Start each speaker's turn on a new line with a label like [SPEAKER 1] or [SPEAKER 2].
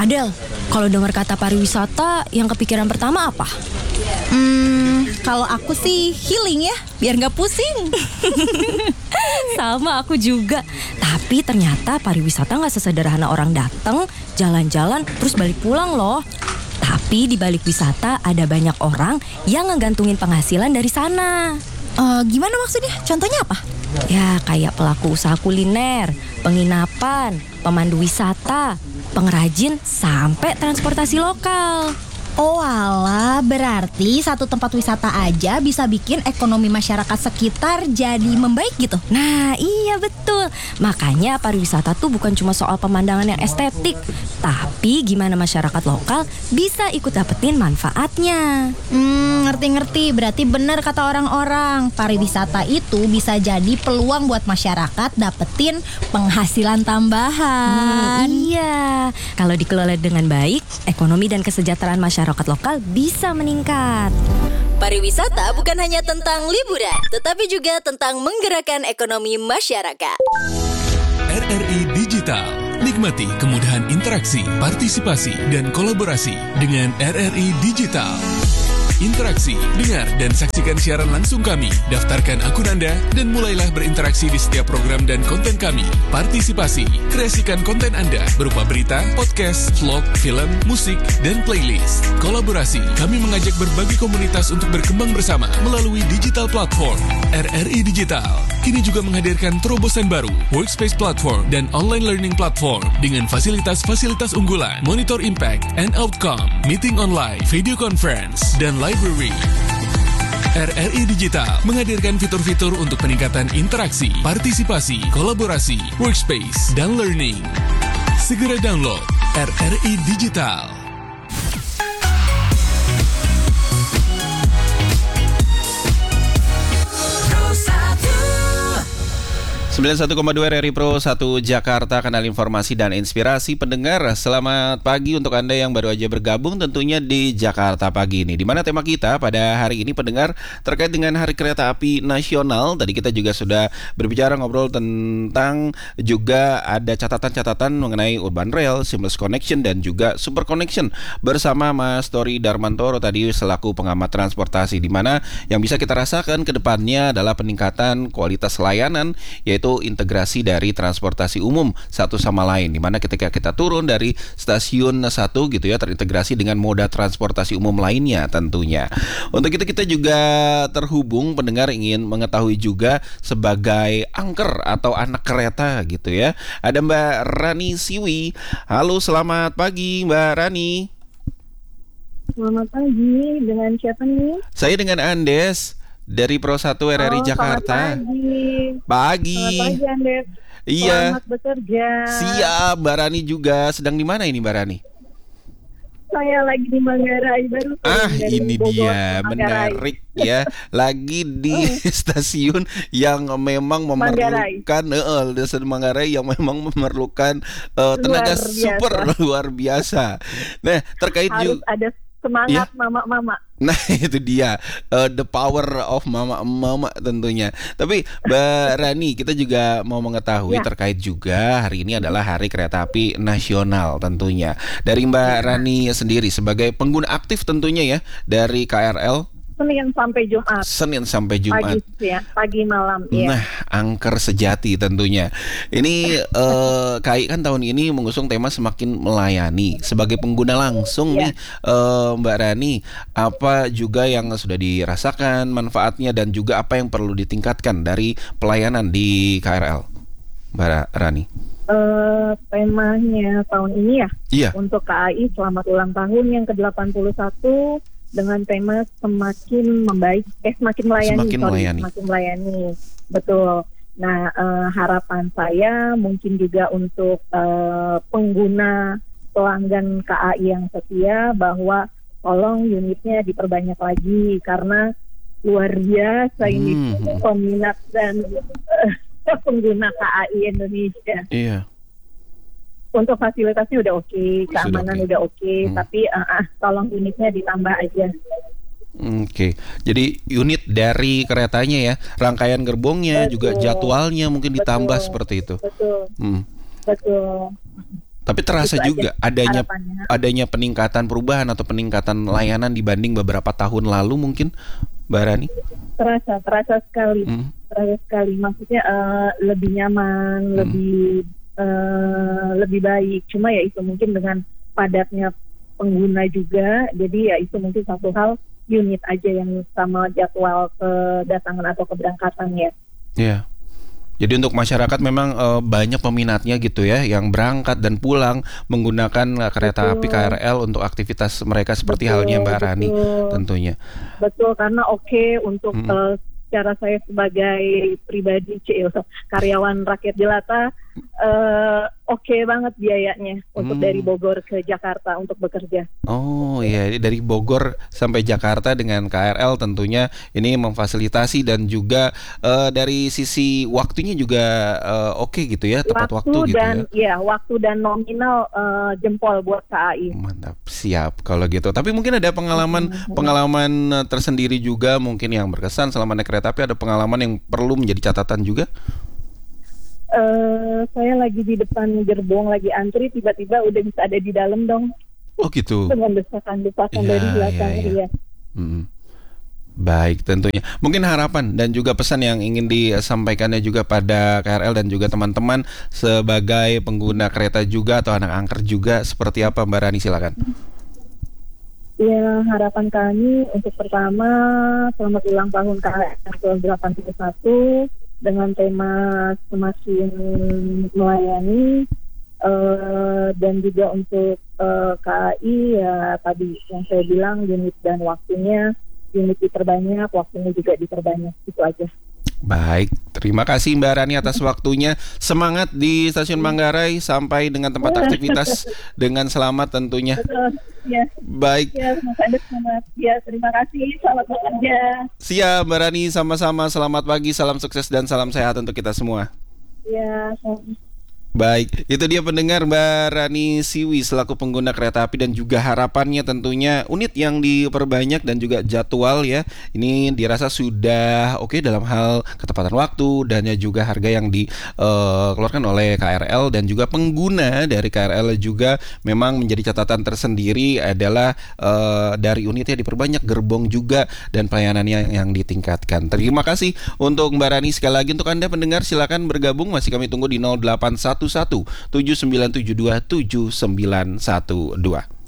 [SPEAKER 1] Adel, kalau dengar kata pariwisata, yang kepikiran pertama apa?
[SPEAKER 2] Kalau aku sih healing ya, biar nggak pusing.
[SPEAKER 1] Sama aku juga. Tapi ternyata pariwisata nggak sesederhana orang datang, jalan-jalan, terus balik pulang loh. Tapi di balik wisata ada banyak orang yang ngegantungin penghasilan dari sana.
[SPEAKER 2] Gimana maksudnya? Contohnya apa?
[SPEAKER 1] Ya kayak pelaku usaha kuliner, penginapan, pemandu wisata, pengrajin, sampai transportasi lokal.
[SPEAKER 2] Oh alah, berarti satu tempat wisata aja bisa bikin ekonomi masyarakat sekitar jadi membaik gitu?
[SPEAKER 1] Nah iya betul. Makanya pariwisata tuh bukan cuma soal pemandangan yang estetik, tapi gimana masyarakat lokal bisa ikut dapetin manfaatnya.
[SPEAKER 2] Ngerti-ngerti. Berarti benar kata orang-orang, pariwisata itu bisa jadi peluang buat masyarakat dapetin penghasilan tambahan.
[SPEAKER 1] Iya, kalau dikelola dengan baik, ekonomi dan kesejahteraan masyarakat lokal bisa meningkat.
[SPEAKER 3] Pariwisata bukan hanya tentang liburan, tetapi juga tentang menggerakkan ekonomi masyarakat.
[SPEAKER 4] RRI Digital. Nikmati kemudahan interaksi, partisipasi, dan kolaborasi dengan RRI Digital. Interaksi, dengar, dan saksikan siaran langsung kami. Daftarkan akun Anda dan mulailah berinteraksi di setiap program dan konten kami. Partisipasi, kreasikan konten Anda berupa berita, podcast, vlog, film, musik, dan playlist. Kolaborasi, kami mengajak berbagai komunitas untuk berkembang bersama melalui digital platform. RRI Digital kini juga menghadirkan terobosan baru, workspace platform, dan online learning platform dengan fasilitas-fasilitas unggulan, monitor impact and outcome, meeting online, video conference, dan library. RRI Digital menghadirkan fitur-fitur untuk peningkatan interaksi, partisipasi, kolaborasi, workspace, dan learning. Segera download RRI Digital.
[SPEAKER 5] 91,2 RRI Pro 1 Jakarta, kanal informasi dan inspirasi pendengar. Selamat pagi untuk Anda yang baru aja bergabung tentunya di Jakarta Pagi ini, di mana tema kita pada hari ini pendengar terkait dengan Hari Kereta Api Nasional. Tadi kita juga sudah berbicara ngobrol tentang juga ada catatan-catatan mengenai Urban Rail, Seamless Connection dan juga Super Connection bersama Mas Tori Darmantoro tadi selaku pengamat transportasi, di mana yang bisa kita rasakan ke depannya adalah peningkatan kualitas layanan, yaitu integrasi dari transportasi umum satu sama lain, di mana ketika kita turun dari stasiun satu gitu ya, terintegrasi dengan moda transportasi umum lainnya tentunya. Untuk itu kita juga terhubung, pendengar ingin mengetahui juga sebagai anchor atau anak kereta gitu ya. Ada Mbak Rani Siwi. Halo, selamat pagi Mbak Rani.
[SPEAKER 6] Selamat pagi, dengan siapa nih?
[SPEAKER 5] Saya dengan Andes dari Pro 1 RRI Jakarta.
[SPEAKER 6] Selamat
[SPEAKER 5] Pagi.
[SPEAKER 6] Selamat pagi, Andes.
[SPEAKER 5] Iya.
[SPEAKER 6] Selamat bekerja.
[SPEAKER 5] Siap, Mbak Rani juga. Sedang di mana ini Mbak Rani?
[SPEAKER 6] Saya lagi di Manggarai baru.
[SPEAKER 5] Ini dia, menarik ya. Lagi di stasiun yang memang memerlukan stasiun Manggarai yang memang memerlukan tenaga super luar biasa. Nah, terkait
[SPEAKER 6] harus ada semangat mama-mama.
[SPEAKER 5] Nah itu dia, the power of mama-mama tentunya. Tapi Mbak Rani, kita juga mau mengetahui terkait juga hari ini adalah Hari Kereta Api Nasional tentunya. Dari Mbak Rani sendiri sebagai pengguna aktif tentunya ya dari KRL.
[SPEAKER 6] Senin sampai Jumat. Pagi malam.
[SPEAKER 5] Nah, angker sejati tentunya. Ini KAI kan tahun ini mengusung tema semakin melayani. Sebagai pengguna langsung nih, Mbak Rani, apa juga yang sudah dirasakan manfaatnya dan juga apa yang perlu ditingkatkan dari pelayanan di KRL, Mbak Rani?
[SPEAKER 6] Temanya tahun ini untuk KAI selamat ulang tahun yang ke-81 dengan tema semakin membaik, semakin melayani. Betul. Nah, harapan saya mungkin juga untuk pengguna pelanggan KAI yang setia bahwa tolong unitnya diperbanyak lagi karena luar biasa ini peminat dan pengguna KAI Indonesia.
[SPEAKER 5] Iya.
[SPEAKER 6] Untuk fasilitasnya udah oke, keamanan udah oke, tapi tolong unitnya ditambah aja.
[SPEAKER 5] Oke. Jadi unit dari keretanya ya, rangkaian gerbongnya juga jadwalnya mungkin ditambah seperti itu.
[SPEAKER 6] Betul.
[SPEAKER 5] Tapi terasa
[SPEAKER 6] Itu
[SPEAKER 5] juga adanya peningkatan perubahan atau peningkatan layanan dibanding beberapa tahun lalu mungkin, Mbak Rani?
[SPEAKER 6] Terasa sekali. Terasa sekali. Maksudnya lebih nyaman, lebih baik. Cuma ya itu mungkin dengan padatnya pengguna juga. Jadi ya itu mungkin satu hal, unit aja yang sama jadwal kedatangan atau keberangkatan ya.
[SPEAKER 5] Iya. Jadi untuk masyarakat memang banyak peminatnya gitu ya, yang berangkat dan pulang menggunakan kereta api KRL untuk aktivitas mereka seperti halnya Mbak Rani tentunya.
[SPEAKER 6] Betul, karena untuk secara saya sebagai pribadi karyawan rakyat jelata, oke banget biayanya untuk dari Bogor ke Jakarta untuk bekerja.
[SPEAKER 5] Oh iya, dari Bogor sampai Jakarta dengan KRL tentunya ini memfasilitasi dan juga dari sisi waktunya juga oke gitu ya, tepat waktu gitu
[SPEAKER 6] dan,
[SPEAKER 5] ya.
[SPEAKER 6] Waktu dan nominal jempol buat KAI.
[SPEAKER 5] Mantap, siap kalau gitu. Tapi mungkin ada pengalaman tersendiri juga mungkin yang berkesan selama naik kereta api, ada pengalaman yang perlu menjadi catatan juga?
[SPEAKER 6] Saya lagi di depan gerbong lagi antri, tiba-tiba udah bisa ada di dalam dong.
[SPEAKER 5] Oh gitu.
[SPEAKER 6] Dengan desakan-desakan dari belakang. Iya.
[SPEAKER 5] Baik, tentunya. Mungkin harapan dan juga pesan yang ingin disampaikannya juga pada KRL dan juga teman-teman sebagai pengguna kereta juga atau anak angker juga seperti apa, Mbak Rani, silakan.
[SPEAKER 6] Ya, harapan kami untuk pertama selamat ulang tahun KRL ke-81 dengan tema semakin melayani, dan juga untuk KAI ya tadi yang saya bilang unit dan waktunya, unit diperbanyak, waktunya juga diperbanyak, itu aja.
[SPEAKER 5] Baik, terima kasih Mbak Rani atas waktunya. Semangat di Stasiun Manggarai sampai dengan tempat aktivitas dengan selamat tentunya.
[SPEAKER 6] Betul, ya.
[SPEAKER 5] Baik.
[SPEAKER 6] Ya, selamat. Ya, terima kasih. Selamat bekerja.
[SPEAKER 5] Siap Mbak Rani, sama-sama. Selamat pagi, salam sukses dan salam sehat untuk kita semua.
[SPEAKER 6] Ya,
[SPEAKER 5] Baik, itu dia pendengar Mbak Rani Siwi selaku pengguna kereta api dan juga harapannya tentunya unit yang diperbanyak dan juga jadwal ya. Ini dirasa sudah oke dalam hal ketepatan waktu dan juga harga yang dikeluarkan oleh KRL dan juga pengguna dari KRL juga memang menjadi catatan tersendiri adalah dari unitnya diperbanyak, gerbong juga dan pelayanannya yang ditingkatkan. Terima kasih untuk Mbak Rani. Sekali lagi untuk Anda pendengar silakan bergabung, masih kami tunggu di 0811 7972 7912.